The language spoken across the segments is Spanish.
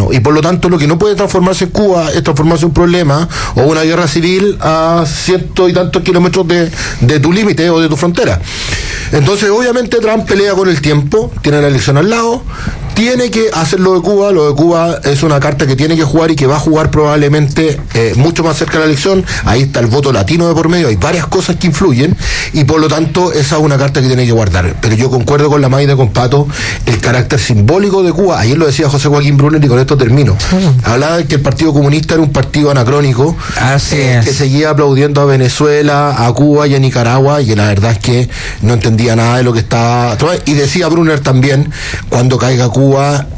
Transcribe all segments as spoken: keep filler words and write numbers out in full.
mismo. Y por lo tanto, lo que no puede transformarse en Cuba es transformarse en un problema o una guerra civil a ciento y tantos kilómetros de, de tu límite o de tu frontera. Entonces, obviamente, Trump pelea con el tiempo, tiene la elección al lado, tiene que hacer lo de Cuba. Lo de Cuba es una carta que tiene que jugar y que va a jugar probablemente eh, mucho más cerca de la elección. Ahí está el voto latino de por medio, hay varias cosas que influyen y por lo tanto esa es una carta que tiene que guardar. Pero yo concuerdo con la Maide, con Pato, el carácter simbólico de Cuba. Ayer lo decía José Joaquín Brunner y con esto termino. Hablaba de que el Partido Comunista era un partido anacrónico, Así eh, es. que seguía aplaudiendo a Venezuela, a Cuba y a Nicaragua, y que la verdad es que no entendía nada de lo que estaba. Y decía Brunner también, cuando caiga Cuba,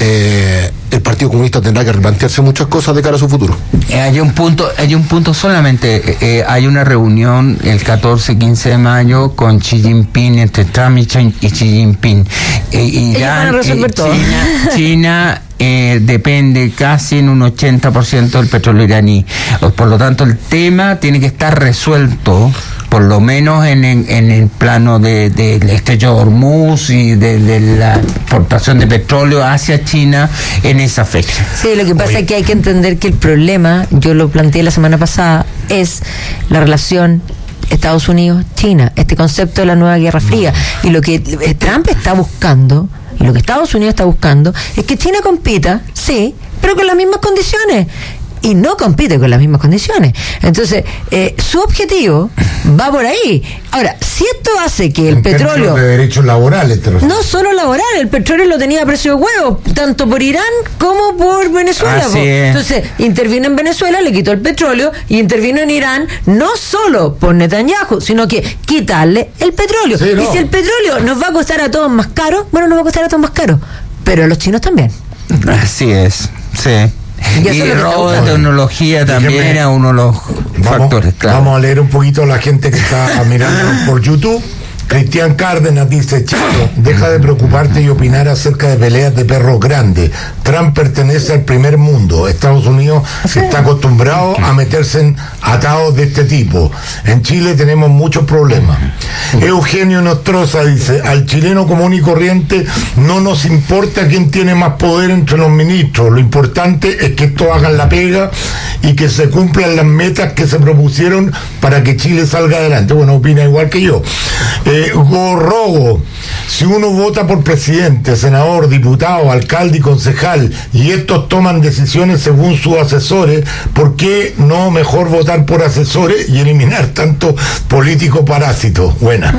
eh, el Partido Comunista tendrá que replantearse muchas cosas de cara a su futuro. Eh, hay un punto, hay un punto solamente, eh, hay una reunión el catorce quince de mayo con Xi Jinping, entre Trump y Xi y Xi Jinping. Eh, Irán, Ellos van a resolver eh, todo. China, China eh, depende casi en un ochenta por ciento del petróleo iraní. Por lo tanto, el tema tiene que estar resuelto, por lo menos en, en, en el plano del de, de estrecho de Hormuz y de, de la exportación de petróleo hacia China en esa fecha. Sí, lo que pasa Oye. es que hay que entender que el problema, yo lo planteé la semana pasada, es la relación Estados Unidos-China, este concepto de la nueva Guerra Fría. Y lo que Trump está buscando, y lo que Estados Unidos está buscando, es que China compita, sí, pero con las mismas condiciones. Y no compite con las mismas condiciones. Entonces, eh, su objetivo va por ahí. Ahora, si esto hace que el en petróleo... de derechos laborales, te no solo laboral, el petróleo lo tenía a precio de huevo, tanto por Irán como por Venezuela. Así es. Entonces, intervino en Venezuela, le quitó el petróleo, y intervino en Irán, no solo por Netanyahu, sino que quitarle el petróleo. Sí, no. Y si el petróleo nos va a costar a todos más caro, bueno, nos va a costar a todos más caro, pero a los chinos también. Así es, sí. Y, y el robo de tecnología también Déjeme, era uno de los vamos, factores, claro. Vamos a leer un poquito a la gente que está mirando por YouTube. Cristian Cárdenas dice: Chico, deja de preocuparte y opinar acerca de peleas de perros grandes. Trump pertenece al primer mundo. Estados Unidos está acostumbrado a meterse en atados de este tipo. En Chile tenemos muchos problemas. Eugenio Nostroza dice: al chileno común y corriente no nos importa quién tiene más poder entre los ministros. Lo importante es que estos hagan la pega y que se cumplan las metas que se propusieron para que Chile salga adelante. Bueno, opina igual que yo. Eh, Gorrogo: si uno vota por presidente, senador, diputado, alcalde y concejal y estos toman decisiones según sus asesores, ¿por qué no mejor votar por asesores y eliminar tanto político parásito? Buena.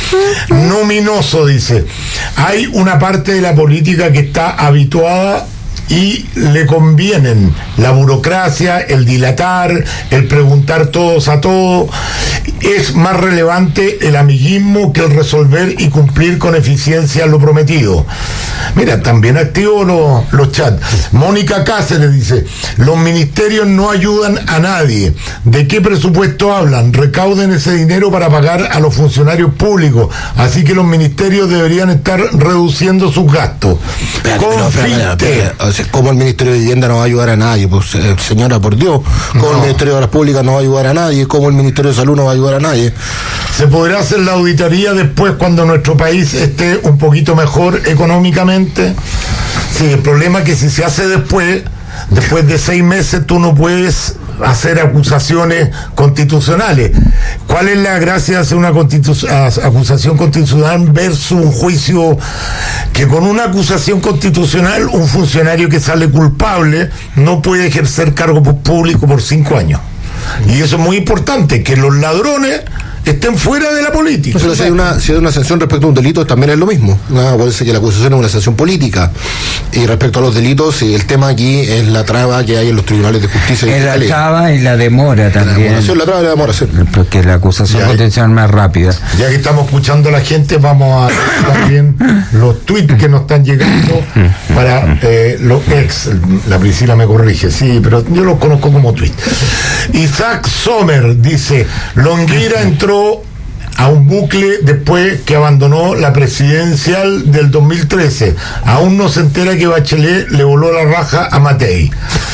Nominoso dice: hay una parte de la política que está habituada y le convienen la burocracia, el dilatar, el preguntar todos a todos. Es más relevante el amiguismo que el resolver y cumplir con eficiencia lo prometido. Mira, también activo los, los chats. Mónica Cáceres dice: los ministerios no ayudan a nadie. ¿De qué presupuesto hablan? Recauden ese dinero para pagar a los funcionarios públicos. Así que los ministerios deberían estar reduciendo sus gastos. Espérate, pero, espérate, espérate, espérate. O sea, ¿cómo el Ministerio de Vivienda no va a ayudar a nadie? Pues, eh, señora, por Dios. ¿Cómo no. el Ministerio de Obras Públicas no va a ayudar a nadie? ¿Cómo el Ministerio de Salud no va a ayudar a nadie? ¿Se podrá hacer la auditoría después cuando nuestro país esté un poquito mejor económicamente? Sí, el problema es que si se hace después, después de seis meses, tú no puedes hacer acusaciones constitucionales. ¿Cuál es la gracia de hacer una constitu- acusación constitucional versus un juicio que con una acusación constitucional un funcionario que sale culpable no puede ejercer cargo público por cinco años? Y eso es muy importante, que los ladrones estén fuera de la política. Pero si hay una, si hay una sanción respecto a un delito, también es lo mismo. No, puede ser que la acusación es una sanción política. Y respecto a los delitos, el tema aquí es la traba que hay en los tribunales de justicia. Es la traba y la demora también. La, la traba y la demora, sí. Porque la acusación constitucional es más rápida. Ya que estamos escuchando a la gente, vamos a ver también los tweets que nos están llegando para eh, los ex. La Priscila me corrige, sí, pero yo los conozco como tweet. Isaac Sommer dice: Longueira entró a un bucle después que abandonó la presidencial del dos mil trece. Aún no se entera que Bachelet le voló la raja a Matei.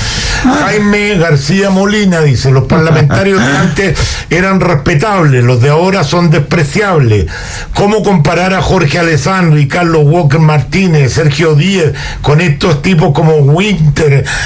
Jaime García Molina dice: los parlamentarios de antes eran respetables, los de ahora son despreciables. ¿Cómo comparar a Jorge Alessandri, Carlos Walker Martínez, Sergio Díez con estos tipos como Winter,